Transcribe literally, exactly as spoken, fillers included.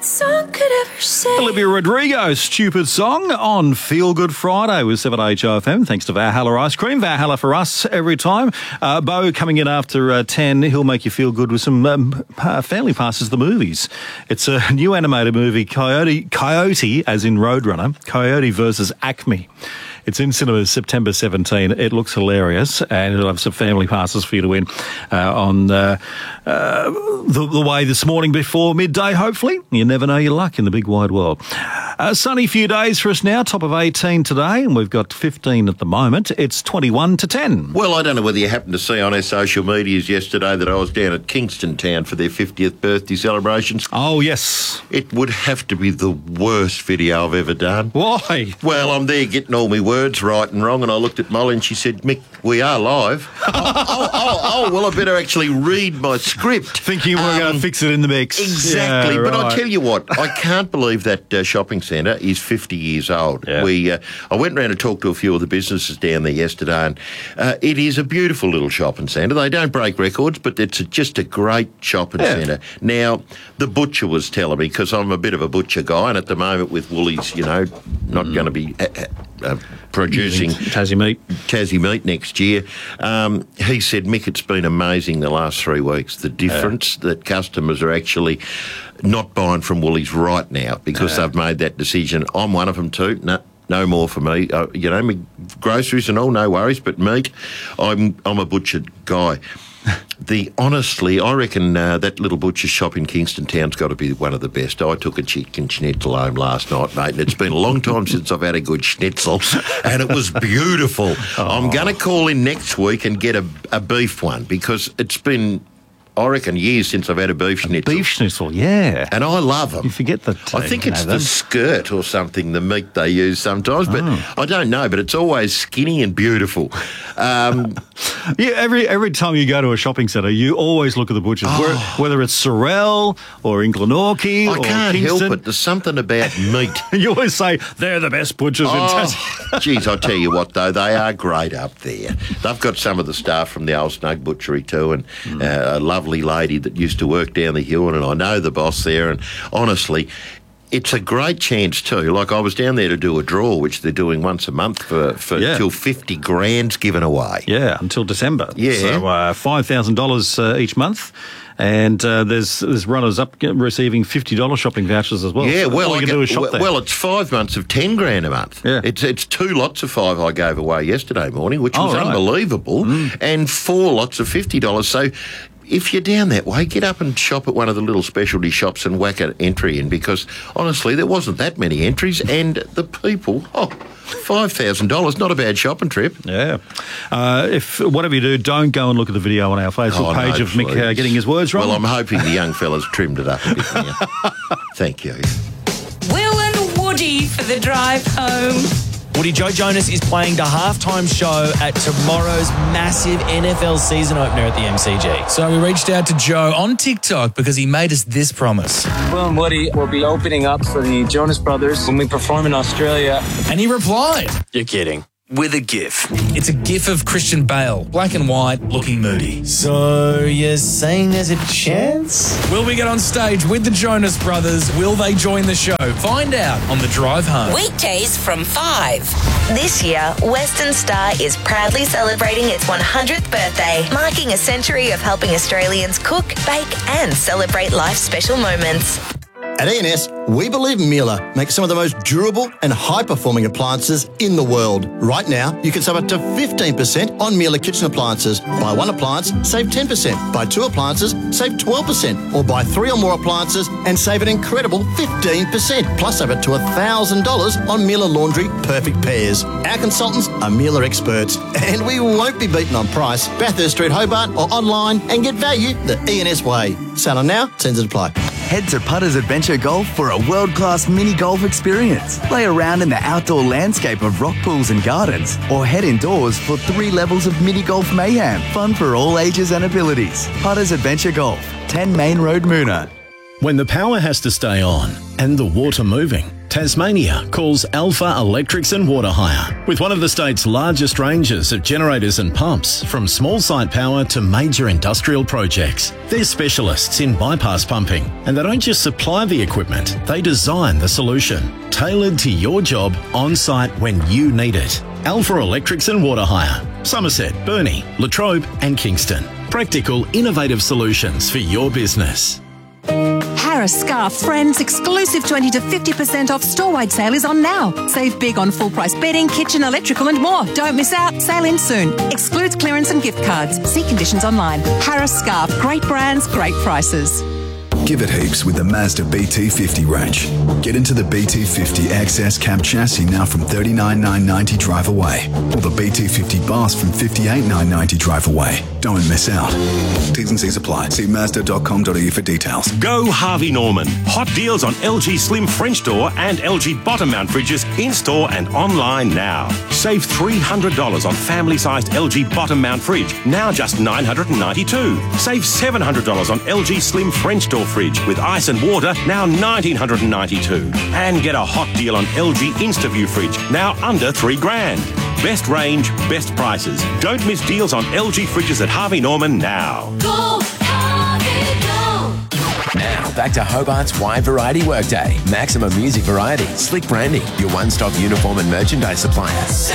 song could ever say. Olivia Rodrigo, Stupid Song on Feel Good Friday with seven H O F M. Thanks to Valhalla Ice Cream. Valhalla for us every time. Uh, Bo coming in after uh, ten. He'll make you feel good with some um, family passes the movies. It's a new animated movie, Coyote, Coyote as in Roadrunner, Coyote versus Acme. It's in cinemas September seventeenth. It looks hilarious, and it'll have some family passes for you to win uh, on uh, uh, the, the way this morning before midday, hopefully. You never know your luck in the big wide world. A sunny few days for us now, top of eighteen today, and we've got fifteen at the moment. It's twenty-one to ten. Well, I don't know whether you happened to see on our social medias yesterday that I was down at Kingston Town for their fiftieth birthday celebrations. Oh, yes. It would have to be the worst video I've ever done. Why? Well, I'm there getting all my words right and wrong, and I looked at Molly and she said, Mick, we are live. oh, oh, oh, oh, well, I better actually read my script. Thinking we're um, going to fix it in the mix. Exactly. Yeah, but right. I tell you what, I can't believe that uh, shopping centre is fifty years old. Yeah. We, uh, I went round to talk to a few of the businesses down there yesterday, and uh, it is a beautiful little shopping centre. They don't break records, but it's a, just a great shopping yeah. centre. Now, the butcher was telling me, because I'm a bit of a butcher guy, and at the moment with Woolies, you know, not mm. going to be uh, uh, producing Tassie meat. Tassie meat next year. Um, he said, Mick, it's been amazing the last three weeks, the difference yeah. that customers are actually not buying from Woolies right now because yeah. they've made that decision. I'm one of them too. No, no more for me. Uh, you know, me groceries and all, no worries, but meat, I'm I'm a butcher guy. The honestly, I reckon uh, that little butcher shop in Kingston Town's got to be one of the best. I took a chicken schnitzel home last night, mate, and it's been a long time since I've had a good schnitzel, and it was beautiful. Oh. I'm going to call in next week and get a, a beef one because it's been, I reckon, years since I've had a beef schnitzel. Beef schnitzel, yeah. And I love them. You forget that. I think it's the skirt or something, the meat they use sometimes, but oh. I don't know, but it's always skinny and beautiful. Um, yeah, every every time you go to a shopping centre, you always look at the butchers, oh. whether it's Sorel or in Glenorchy I or can't Kingston. help it. There's something about meat. You always say, they're the best butchers oh, in Tassie. Geez, I tell you what, though, they are great up there. They've got some of the staff from the old Snug Butchery too, and mm. uh, a lovely lady that used to work down the hill, and I know the boss there, and honestly, it's a great chance too. Like, I was down there to do a draw, which they're doing once a month for, for yeah. till fifty grand's given away. Yeah, until December. Yeah. So uh, five thousand dollars uh, each month. And uh, there's there's runners up receiving fifty dollars shopping vouchers as well. Yeah, so well, all I you get, can do is shop well, there. well, it's five months of ten grand a month. Yeah. It's it's two lots of five I gave away yesterday morning, which was oh, right. unbelievable, mm. and four lots of fifty dollars. So if you're down that way, get up and shop at one of the little specialty shops and whack an entry in, because honestly, there wasn't that many entries, and the people, oh, five thousand dollars, not a bad shopping trip. Yeah. Uh, if whatever you do, don't go and look at the video on our Facebook oh, page no, of Mick uh, getting his words wrong. Well, I'm hoping the young fella's trimmed it up a bit now. Thank you. Will and Woody for the drive home. Woody, Joe Jonas is playing the halftime show at tomorrow's massive N F L season opener at the M C G. So we reached out to Joe on TikTok because he made us this promise. Will and Woody will be opening up for the Jonas Brothers when we perform in Australia. And he replied, "You're kidding." With a GIF. It's a GIF of Christian Bale, black and white, looking moody. So you're saying there's a chance? Will we get on stage with the Jonas Brothers? Will they join the show? Find out on the drive home. Weekdays from five. This year, Western Star is proudly celebrating its one hundredth birthday, marking a century of helping Australians cook, bake and celebrate life's special moments. At E N S, we believe Miele makes some of the most durable and high-performing appliances in the world. Right now, you can save up to fifteen percent on Miele kitchen appliances. Buy one appliance, save ten percent. Buy two appliances, save twelve percent. Or buy three or more appliances and save an incredible fifteen percent. Plus, save up to one thousand dollars on Miele Laundry Perfect Pairs. Our consultants are Miele experts, and we won't be beaten on price. Bathurst Street, Hobart, or online and get value the E N S way. Sound on now, terms and apply. Head to Putters Adventure Golf for a world-class mini golf experience. Play around in the outdoor landscape of rock pools and gardens, or head indoors for three levels of mini golf mayhem. Fun for all ages and abilities. Putters Adventure Golf, ten Main Road, Moona. When the power has to stay on and the water moving, Tasmania calls Alpha Electrics and Water Hire. With one of the state's largest ranges of generators and pumps, from small site power to major industrial projects. They're specialists in bypass pumping, and they don't just supply the equipment, they design the solution, tailored to your job on site when you need it. Alpha Electrics and Water Hire. Somerset, Burnie, Latrobe and Kingston. Practical, innovative solutions for your business. Harris Scarf Friends exclusive twenty to fifty percent off store-wide sale is on now. Save big on full-price bedding, kitchen, electrical and more. Don't miss out. Sale ends soon. Excludes clearance and gift cards. See conditions online. Harris Scarf. Great brands, great prices. Give it heaps with the Mazda B T fifty range. Get into the B T fifty X S cab chassis now from thirty-nine thousand nine hundred ninety drive away, or the B T fifty Bus from fifty-eight thousand nine hundred ninety drive away. Don't miss out. T's and C's apply. See mazda dot com dot a u for details. Go Harvey Norman. Hot deals on L G Slim French door and L G bottom mount fridges in-store and online now. Save three hundred dollars on family-sized L G bottom mount fridge, now just nine hundred ninety-two dollars. Save seven hundred dollars on L G Slim French door fridge with ice and water, now one thousand nine hundred ninety-two dollars. And get a hot deal on L G InstaView fridge, now under three grand. Best range, best prices. Don't miss deals on L G fridges at Harvey Norman now. Go, Harvey, go! Now, back to Hobart's Wide Variety Workday. Maximum music variety, slick branding, your one-stop uniform and merchandise supplier.